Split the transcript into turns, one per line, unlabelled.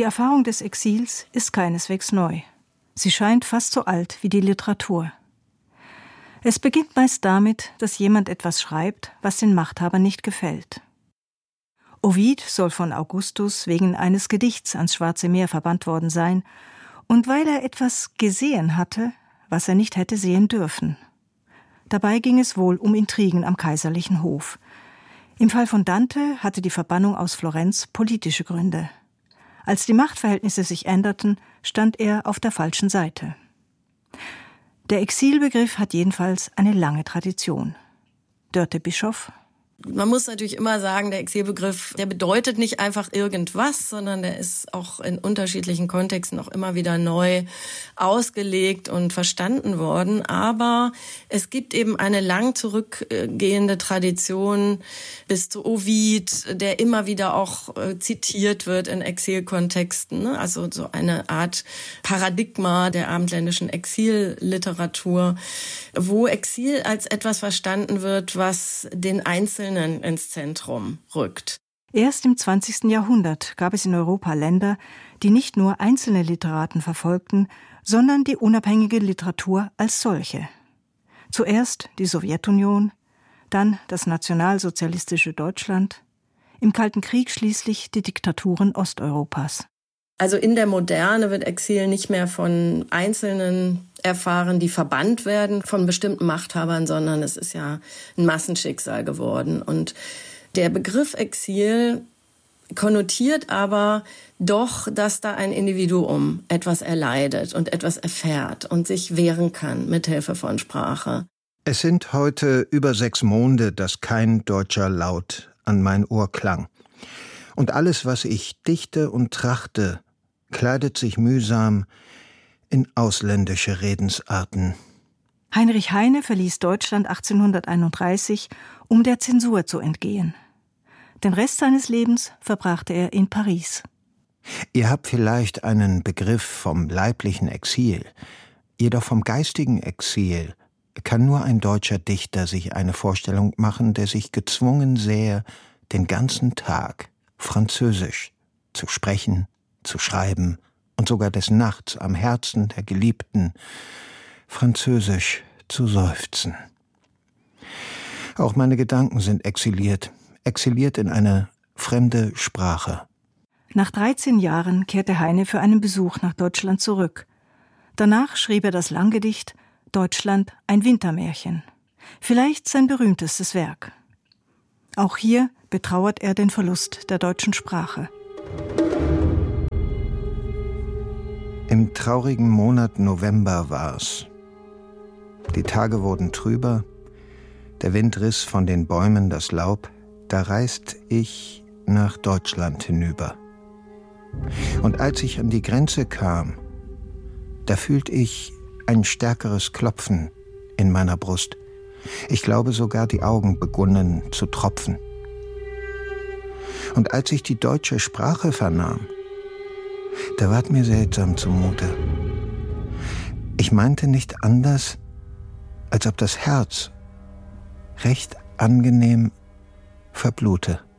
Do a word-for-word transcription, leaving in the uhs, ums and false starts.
Die Erfahrung des Exils ist keineswegs neu. Sie scheint fast so alt wie die Literatur. Es beginnt meist damit, dass jemand etwas schreibt, was den Machthabern nicht gefällt. Ovid soll von Augustus wegen eines Gedichts ans Schwarze Meer verbannt worden sein, und weil er etwas gesehen hatte, was er nicht hätte sehen dürfen. Dabei ging es wohl um Intrigen am kaiserlichen Hof. Im Fall von Dante hatte die Verbannung aus Florenz politische Gründe. Als die Machtverhältnisse sich änderten, stand er auf der falschen Seite. Der Exilbegriff hat jedenfalls eine lange Tradition. Dörte Bischoff.
Man muss natürlich immer sagen, der Exilbegriff, der bedeutet nicht einfach irgendwas, sondern der ist auch in unterschiedlichen Kontexten auch immer wieder neu ausgelegt und verstanden worden. Aber es gibt eben eine lang zurückgehende Tradition bis zu Ovid, der immer wieder auch zitiert wird in Exilkontexten. Also so eine Art Paradigma der abendländischen Exilliteratur, wo Exil als etwas verstanden wird, was den Einzelnen ins Zentrum rückt.
Erst im zwanzigsten Jahrhundert gab es in Europa Länder, die nicht nur einzelne Literaten verfolgten, sondern die unabhängige Literatur als solche. Zuerst die Sowjetunion, dann das nationalsozialistische Deutschland, im Kalten Krieg schließlich die Diktaturen Osteuropas.
Also in der Moderne wird Exil nicht mehr von Einzelnen erfahren, die verbannt werden von bestimmten Machthabern, sondern es ist ja ein Massenschicksal geworden. Und der Begriff Exil konnotiert aber doch, dass da ein Individuum etwas erleidet und etwas erfährt und sich wehren kann mit Hilfe von Sprache.
Es sind heute über sechs Monde, dass kein deutscher Laut an mein Ohr klang. Und alles, was ich dichte und trachte, kleidet sich mühsam in ausländische Redensarten.
Heinrich Heine verließ Deutschland achtzehnhunderteinunddreißig, um der Zensur zu entgehen. Den Rest seines Lebens verbrachte er in Paris.
Ihr habt vielleicht einen Begriff vom leiblichen Exil, jedoch vom geistigen Exil kann nur ein deutscher Dichter sich eine Vorstellung machen, der sich gezwungen sähe, den ganzen Tag Französisch zu sprechen, zu schreiben und sogar des Nachts am Herzen der Geliebten Französisch zu seufzen. Auch meine Gedanken sind exiliert, exiliert in eine fremde Sprache.
Nach dreizehn Jahren kehrte Heine für einen Besuch nach Deutschland zurück. Danach schrieb er das Langgedicht »Deutschland, ein Wintermärchen«, vielleicht sein berühmtestes Werk. Auch hier betrauert er den Verlust der deutschen Sprache.
Im traurigen Monat November war's. Die Tage wurden trüber, der Wind riss von den Bäumen das Laub, da reist ich nach Deutschland hinüber. Und als ich an die Grenze kam, da fühlt ich ein stärkeres Klopfen in meiner Brust. Ich glaube sogar, die Augen begonnen zu tropfen. Und als ich die deutsche Sprache vernahm, da ward mir seltsam zumute. Ich meinte nicht anders, als ob das Herz recht angenehm verblute.